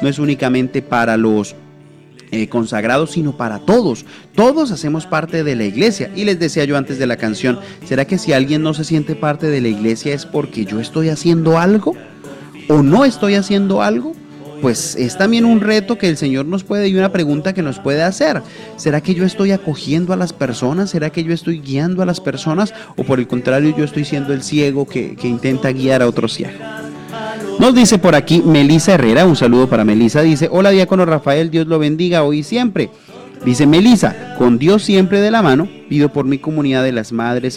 no es únicamente para los consagrados, sino para todos. Todos hacemos parte de la iglesia. Y les decía yo antes de la canción, ¿será que si alguien no se siente parte de la iglesia es porque yo estoy haciendo algo o no estoy haciendo algo? Pues es también un reto que el Señor nos puede, y una pregunta que nos puede hacer. ¿Será que yo estoy acogiendo a las personas? ¿Será que yo estoy guiando a las personas? ¿O por el contrario yo estoy siendo el ciego que intenta guiar a otro ciego? Nos dice por aquí Melisa Herrera, un saludo para Melisa, dice: hola diácono Rafael, Dios lo bendiga hoy y siempre. Dice Melisa: con Dios siempre de la mano, pido por mi comunidad de las madres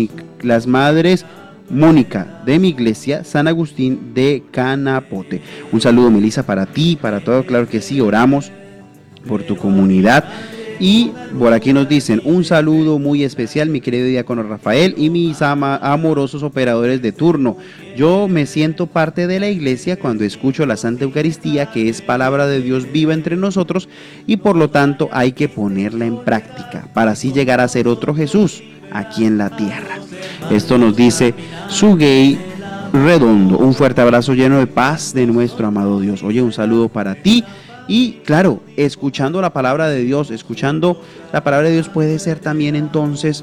Mónica de mi iglesia San Agustín de Canapote. Un saludo, Melisa, para ti, para todos, claro que sí, oramos por tu comunidad. Y por aquí nos dicen: un saludo muy especial, mi querido diácono Rafael y mis amorosos operadores de turno. Yo me siento parte de la iglesia cuando escucho la Santa Eucaristía, que es palabra de Dios viva entre nosotros, y por lo tanto hay que ponerla en práctica para así llegar a ser otro Jesús aquí en la tierra. Esto nos dice Sugei Redondo. Un fuerte abrazo lleno de paz de nuestro amado Dios. Oye, un saludo para ti. Y claro, escuchando la palabra de Dios, puede ser también entonces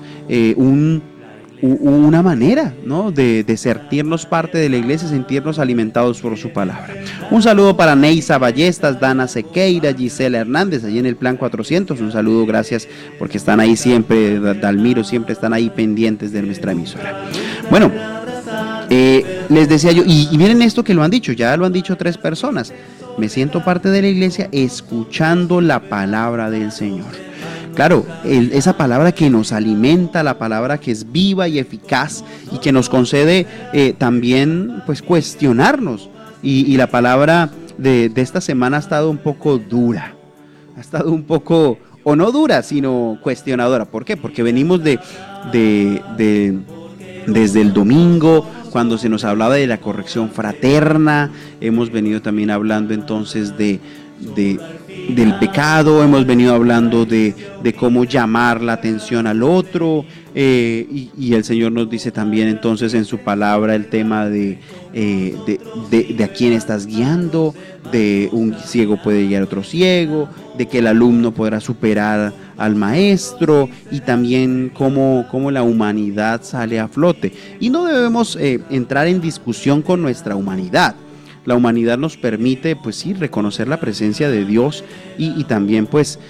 una manera, ¿no?, de sentirnos parte de la iglesia, sentirnos alimentados por su palabra. Un saludo para Neisa Ballestas, Dana Sequeira, Gisela Hernández, allí en el Plan 400. Un saludo, gracias, porque están ahí siempre, Dalmiro, siempre están ahí pendientes de nuestra emisora. Bueno, les decía yo, y miren esto que lo han dicho, ya lo han dicho 3 personas. Me siento parte de la iglesia escuchando la palabra del Señor. Claro, esa palabra que nos alimenta, la palabra que es viva y eficaz y que nos concede también pues cuestionarnos. Y la palabra de esta semana ha estado un poco dura, ha estado un poco, o no dura, sino cuestionadora. ¿Por qué? Porque venimos desde el domingo, cuando se nos hablaba de la corrección fraterna, hemos venido también hablando entonces del pecado, hemos venido hablando de cómo llamar la atención al otro, y el Señor nos dice también entonces en su palabra el tema de a quién estás guiando, de un ciego puede guiar a otro ciego, de que el alumno podrá superar al maestro, y también cómo la humanidad sale a flote. Y no debemos entrar en discusión con nuestra humanidad. La humanidad nos permite, pues sí, reconocer la presencia de Dios y también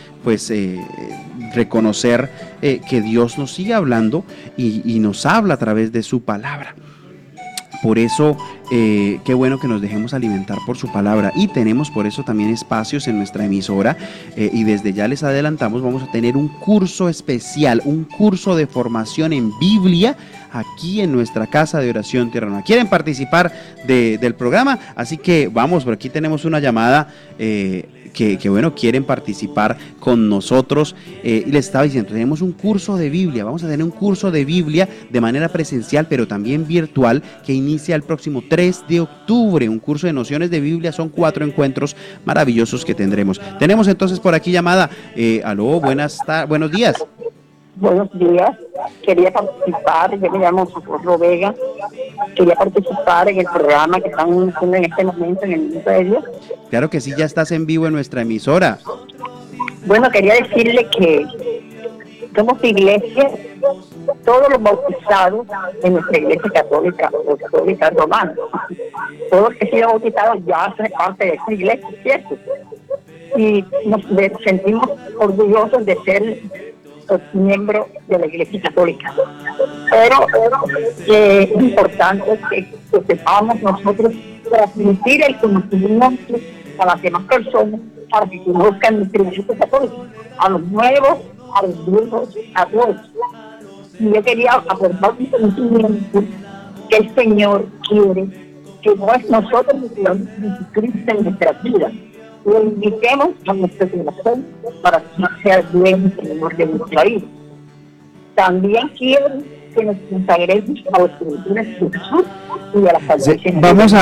reconocer que Dios nos sigue hablando y nos habla a través de su palabra. Por eso, qué bueno que nos dejemos alimentar por su palabra, y tenemos por eso también espacios en nuestra emisora, y desde ya les adelantamos, vamos a tener un curso especial, un curso de formación en Biblia aquí en nuestra casa de oración Tierra Nueva. ¿Quieren participar del programa? Así que vamos, por aquí tenemos una llamada que quieren participar con nosotros, y les estaba diciendo, tenemos un curso de Biblia, vamos a tener un curso de Biblia de manera presencial, pero también virtual, que inicia el próximo 3 de octubre, un curso de nociones de Biblia. Son 4 encuentros maravillosos que tendremos. Tenemos entonces por aquí llamada. Aló, buenos días. Buenos días, quería participar, yo me llamo Socorro Vega, quería participar en el programa que están haciendo en este momento en el medio. Claro que sí, ya estás en vivo en nuestra emisora. Bueno, quería decirle que somos iglesia, todos los bautizados en nuestra iglesia católica romana, todos los que han sido bautizados ya hacen parte de esta iglesia, ¿cierto? Y nos sentimos orgullosos de ser miembro de la Iglesia Católica, pero es importante que sepamos nosotros transmitir el conocimiento a las demás personas para que conozcan nuestra Iglesia Católica, a los nuevos, a los viejos, a todos. Y yo quería aportar un conocimiento que el Señor quiere que nosotros necesitamos Jesucristo en nuestra vida. Lo invitemos a nuestro corazón para que sea el buen Señor de nuestra vida. También quiero que nos consagremos a los escrituras de Jesús y a la salvación.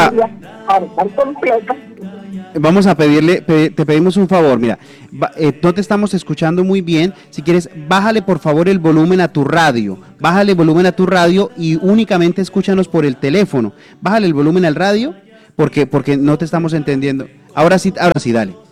Vamos a te pedimos un favor, mira, no te estamos escuchando muy bien. Si quieres, bájale por favor el volumen a tu radio, y únicamente escúchanos por el teléfono. Bájale el volumen al radio porque no te estamos entendiendo. Ahora sí, dale.